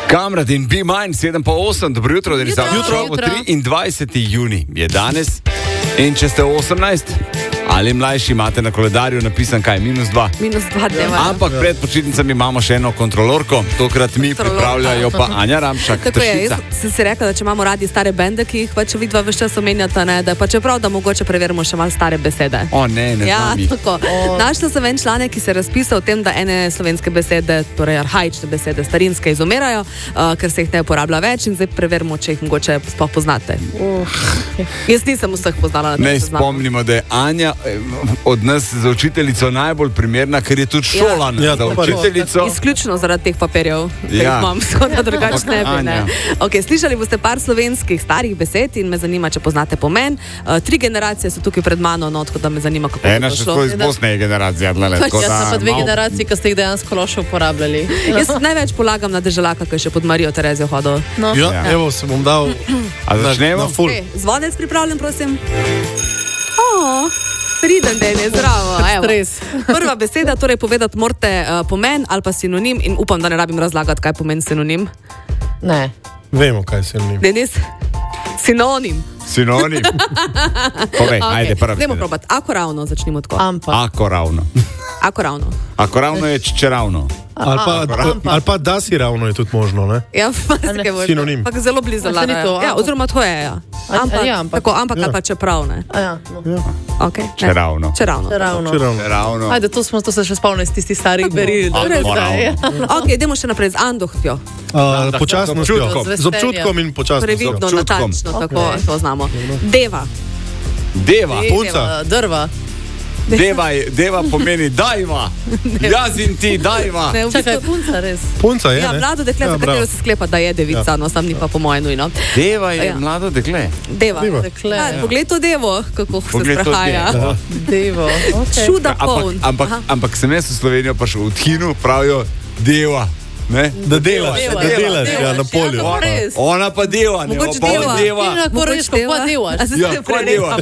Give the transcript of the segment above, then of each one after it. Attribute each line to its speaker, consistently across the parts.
Speaker 1: Kamrat in Be Mine, 7:08, dobro jutro, da je
Speaker 2: Jutro.
Speaker 1: 23. juni je danes. In če ste 18 ali mlajši, imate na koledarju napisan kaj, -2.
Speaker 2: -2 dneva.
Speaker 1: Ampak pred počitnicami imamo še eno kontrolorko, tokrat mi pripravljajo pa Anja Ramšak.
Speaker 2: Tako je, jaz sem si rekla, da če imamo radi stare bende, ki jih pač vidva več čas omenjata, ne, da pa čeprav, da mogoče preverimo še malo stare besede.
Speaker 1: O ne, ne
Speaker 2: Ja,
Speaker 1: znam jih.
Speaker 2: tako. Našla sem en članek, ki se razpisal o tem, da ene slovenske besede, torej arhaične besede, starinske, izumirajo, ker se jih ne uporablja več in zdaj preverimo, če jih mogoče sploh poznate. Jaz nisem vseh poznala na tem
Speaker 1: Ne
Speaker 2: seznamu.
Speaker 1: spomnimo, da je Anja od nas za učiteljico najbolj primerna, ker je tudi šolana
Speaker 3: Ja,
Speaker 1: za
Speaker 3: to pa res.
Speaker 1: učiteljico.
Speaker 2: Izključno zaradi teh papirjev, ki jih
Speaker 1: Ja.
Speaker 2: imam, da drugače ne bi. Ne.
Speaker 1: Anja.
Speaker 2: Okay, slišali boste par slovenskih starih besed in me zanima, če poznate pomen. 3 generacije so tukaj pred mano, no, tako da me zanima, kako
Speaker 1: Ena
Speaker 2: je
Speaker 1: še
Speaker 2: to
Speaker 1: tako
Speaker 2: šlo.
Speaker 1: iz Bosne je generacija. Tlele, tako
Speaker 4: Jaz
Speaker 1: da
Speaker 4: sem pa 2
Speaker 1: malo-
Speaker 4: generaciji, ki ste jih dejansko loše uporabljali.
Speaker 2: Jaz največ polagam na Deželaka, ki je še pod Marijo Terezijo hodil.
Speaker 4: No.
Speaker 3: Ja, evo, se bom dal
Speaker 1: A začnemo?
Speaker 3: na full.
Speaker 2: Okay, zvonec pripravljen, prosim. Priden den je zdravo. Evo.
Speaker 4: Stres.
Speaker 2: Prva beseda, torej povedati morate pomen ali pa sinonim in upam, da ne rabim razlagati, kaj pomeni sinonim.
Speaker 4: Ne.
Speaker 3: Vemo, kaj se njim.
Speaker 2: Denis? Sinonim.
Speaker 1: Sinonim. Povej, ajde, prva
Speaker 2: Dajmo
Speaker 1: beseda.
Speaker 2: probati. Akoravno začnimo tako.
Speaker 4: Ampak.
Speaker 1: Akoravno.
Speaker 2: Akoravno.
Speaker 1: Akoravno je čeravno.
Speaker 3: Ali pa da si ravno je tudi možno, ne?
Speaker 2: Ja, marsikaj možno.
Speaker 3: Sinonim.
Speaker 2: Ampak zelo blizu
Speaker 4: A se ni
Speaker 2: ladajo.
Speaker 4: to,
Speaker 2: Ja,
Speaker 4: ampak.
Speaker 2: oziroma to je, ja. Ampak, tako, ampak ali pa čeprav, ne.
Speaker 4: Ja, no.
Speaker 2: Okay, ne.
Speaker 1: Čeravno.
Speaker 2: Čeravno.
Speaker 4: Ravno.
Speaker 1: Čeravno.
Speaker 4: Ajde, to se še spomnim iz tistih starih beril.
Speaker 1: Akoravno.
Speaker 2: Ok, idemo še naprej z andohtjo.
Speaker 3: Počasno
Speaker 1: z občutkom.
Speaker 3: z občutkom in počasno.
Speaker 2: Previdno,
Speaker 1: občutkom.
Speaker 2: natančno, tako
Speaker 4: Ok.
Speaker 2: to znamo. Deva.
Speaker 1: Deva.
Speaker 3: Punca.
Speaker 4: Drva.
Speaker 1: Deva pomeni dajva. Jaz in ti dajva.
Speaker 2: Ne, v
Speaker 4: Čakaj,
Speaker 2: bistvu,
Speaker 4: punca res.
Speaker 3: Punca je,
Speaker 2: ja,
Speaker 3: ne?
Speaker 2: mlado dekle, za
Speaker 3: bravo.
Speaker 2: katero se sklepa, da je devica, no, sam ni pa po moje nujno.
Speaker 1: Deva je
Speaker 2: Ja.
Speaker 1: mlado dekle.
Speaker 2: Deva.
Speaker 3: Deva.
Speaker 4: Dekle.
Speaker 2: Ja, poglej to devo, kako se
Speaker 1: Poglej to
Speaker 2: sprehaja.
Speaker 1: devo.
Speaker 4: Devo. Okay.
Speaker 2: Čuda poln.
Speaker 1: Ampak sem jaz v Slovenijo prišel v Tinu, pravijo deva. Ne?
Speaker 3: Da delaš,
Speaker 4: Deva,
Speaker 3: da delaš,
Speaker 4: deva,
Speaker 3: ja, na polju.
Speaker 4: ja, res.
Speaker 1: Ona pa deva, ne?
Speaker 2: Mogoče
Speaker 1: Pa on
Speaker 2: deva.
Speaker 1: deva.
Speaker 4: Ti lahko rečeš, kako delaš.
Speaker 1: Ja, kaj devaš?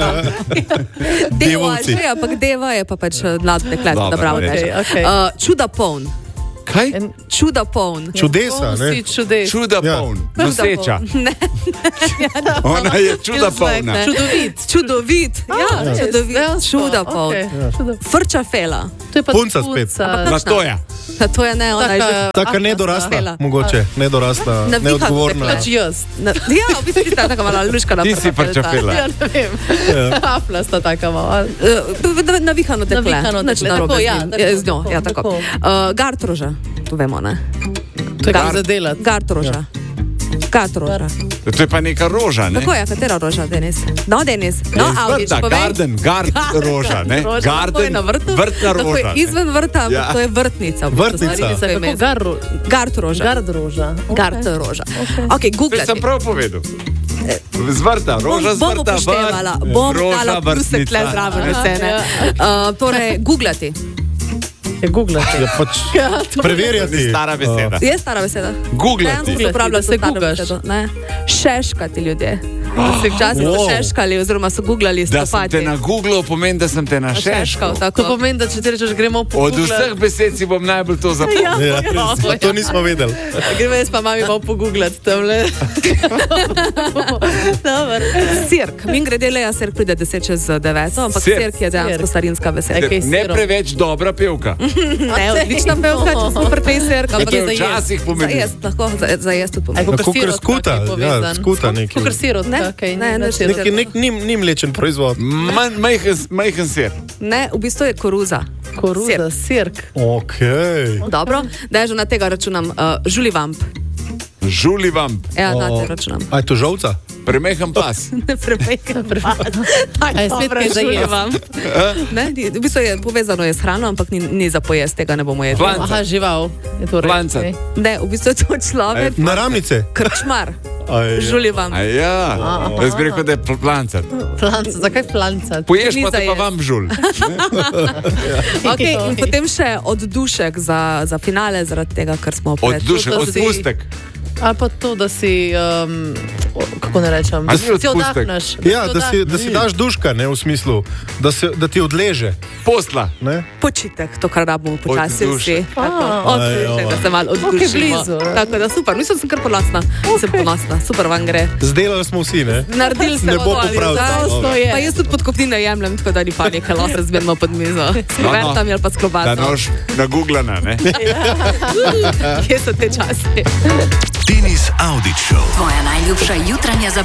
Speaker 2: Deva
Speaker 3: Devovci.
Speaker 2: že, ampak deva je pa pač mlado dekle,
Speaker 1: Dobro,
Speaker 2: da bravo
Speaker 1: okej,
Speaker 2: reče.
Speaker 4: okej.
Speaker 2: Čuda poln.
Speaker 1: Kaj?
Speaker 2: Čuda poln.
Speaker 3: Čudesa, ne?
Speaker 4: Si čudes.
Speaker 1: Čuda
Speaker 3: Ja.
Speaker 1: poln.
Speaker 2: Čuda
Speaker 1: Noseča.
Speaker 2: poln. Ne.
Speaker 1: Ona je čuda polna.
Speaker 4: Čudovit.
Speaker 2: Čudovit. Ja, čudovit.
Speaker 4: Dejansko,
Speaker 2: Čuda poln.
Speaker 4: okej. Čuda-
Speaker 2: Frča fela.
Speaker 4: To je pa
Speaker 3: Punca spet.
Speaker 1: Na toja.
Speaker 2: To je ne, ona je že...
Speaker 3: Taka nedorasla, mogoče, nedorasla,
Speaker 2: Navihano
Speaker 3: neodgovorna.
Speaker 2: dekle.
Speaker 4: Pač jaz.
Speaker 2: Ja, v bistvu ti ta taka mala luška na
Speaker 1: Ti si frčafela.
Speaker 4: Ja, ne vem. Hafla sta taka malo.
Speaker 2: Navihano dekle.
Speaker 4: Navihano
Speaker 2: Nič
Speaker 4: dekle,
Speaker 2: narobe
Speaker 4: tako,
Speaker 2: z
Speaker 4: ja,
Speaker 2: njim.
Speaker 4: tako,
Speaker 2: Z njo, ja, tako.
Speaker 4: tako.
Speaker 2: Gartroža, to vemo, ne?
Speaker 4: To je kaj za delati.
Speaker 2: Gartroža. Gartroža.
Speaker 1: To je pa neka roža, ne?
Speaker 2: Kako je, katera roža, Denis? No, Denis. No, Avdić,
Speaker 1: Vrta,
Speaker 2: povej.
Speaker 1: gard roža, ne?
Speaker 2: Roža, tako je
Speaker 1: Garden,
Speaker 2: na vrtu.
Speaker 1: vrtna
Speaker 2: Tako je
Speaker 1: roža. ne?
Speaker 2: izven vrta, ampak
Speaker 1: Ja.
Speaker 2: to je vrtnica. v bistvu,
Speaker 3: Vrtnica.
Speaker 2: stvari niso ime.
Speaker 4: Kako
Speaker 2: Gard roža.
Speaker 4: Gard roža.
Speaker 2: Gard roža. Ok,
Speaker 1: To
Speaker 2: googlati.
Speaker 1: sem prav povedal. Z vrta, roža z
Speaker 2: Bom
Speaker 1: vrta,
Speaker 2: upoštevala, bom dala plusek le zraven vse, ne. Torej, googlati.
Speaker 4: Je googlati.
Speaker 3: Ja, pač preverjati.
Speaker 1: Stara beseda.
Speaker 2: Je stara beseda.
Speaker 1: Googlati.
Speaker 2: Dejansko se uporablja
Speaker 4: da se
Speaker 2: staro
Speaker 4: gugaš.
Speaker 2: besedo, ne. Šeškati ljudje. Se včasih so
Speaker 3: Wow.
Speaker 2: šeškali oziroma so googlali
Speaker 1: Da sem
Speaker 2: stopati.
Speaker 1: te na Googlu, pomeni, da sem te na šeškal.
Speaker 4: To
Speaker 2: tako.
Speaker 4: pomeni, da če ti rečeš, gremo po
Speaker 1: Od vseh besed si bom najbolj to zapomnil.
Speaker 3: Ja, res, to nismo vedeli.
Speaker 4: Gremo jaz pa mami malo pogooglati tamle. Dobar.
Speaker 2: Sirk. Min grede leja sirk pride 10:09, ampak
Speaker 1: Sirk.
Speaker 2: sirk je dejansko
Speaker 4: Sirk.
Speaker 2: starinska beseda.
Speaker 4: Kaj
Speaker 1: Ne
Speaker 4: sirom?
Speaker 1: preveč dobra pevka.
Speaker 2: Ne, odlična pevka, super tej sirk, ampak
Speaker 1: To je
Speaker 2: za jesti.
Speaker 1: včasih
Speaker 2: Za
Speaker 1: pomeni.
Speaker 2: jesti, lahko, za jesti tudi
Speaker 4: Aj,
Speaker 2: pomeni.
Speaker 4: kakor
Speaker 3: Kakor
Speaker 4: sirotka,
Speaker 3: skuta,
Speaker 4: ki je
Speaker 3: ja,
Speaker 4: povezan.
Speaker 3: skuta neki.
Speaker 4: Kakor sirotka,
Speaker 2: Ne,
Speaker 4: kaj
Speaker 2: ne, ne,
Speaker 4: sirotka.
Speaker 3: Ni mlečen proizvod.
Speaker 1: Majhen sir.
Speaker 2: Ne, v bistvu je koruza.
Speaker 4: Koruza, sirk.
Speaker 3: Ok.
Speaker 2: Dobro, da je že na tega računam. Žulivamp.
Speaker 1: Žuli vam,
Speaker 2: Ja, na tega računam.
Speaker 3: A je to žolca?
Speaker 1: premehen pas.
Speaker 2: Premajhen.
Speaker 4: Aj, spet kaj za jesti.
Speaker 2: Ne, v bistvu je povezano je s hrano, ampak ni za pojest, tega ne bomo jedli.
Speaker 1: Flanca.
Speaker 4: Aha, žival. Je to
Speaker 1: Flanca.
Speaker 4: res.
Speaker 2: Ne, v bistvu je to človek,
Speaker 3: Naramnice.
Speaker 2: krčmar.
Speaker 3: Aj, ja.
Speaker 2: Žulivamp.
Speaker 1: A ja, jaz bi rekel, da je plancat.
Speaker 4: Flanca, zakaj flanca?
Speaker 1: Poješ
Speaker 2: Ni
Speaker 1: pa
Speaker 2: za
Speaker 1: te pa
Speaker 2: jesti.
Speaker 1: vam žul.
Speaker 2: Okay, in potem še oddušek za finale, zaradi tega, ker smo pred.
Speaker 1: Oddušek,
Speaker 4: To si-
Speaker 1: odpustek.
Speaker 4: Ali pa to, da si, kako ne rečem,
Speaker 1: A si
Speaker 4: si
Speaker 1: odpustek?
Speaker 4: oddahneš.
Speaker 3: Ja, da si daš duška, ne, v smislu, da ti odleže.
Speaker 1: Posla.
Speaker 3: Ne?
Speaker 2: Počitek, to, kar rabimo počasi
Speaker 1: Od duše.
Speaker 2: vsi. Odpuščaj, da se malo oddušimo.
Speaker 4: blizu, ne?
Speaker 2: Tako da super, mislim, sem kar ponosna. Sem ponosna, super vam gre.
Speaker 3: Zdelali smo vsi, ne?
Speaker 2: Naredili ste
Speaker 3: Ne bo popravil.
Speaker 2: Pa jaz tudi podkopnine jemljem, tako da ni panike, lahko se zmerno pod mizo. S kuvertami ali pa s
Speaker 1: Da
Speaker 2: klobaso.
Speaker 1: nož nagooglana, ne?
Speaker 2: Kje so te časi?
Speaker 5: Tinis Audić Show.
Speaker 6: Tvoja najljubša jutranja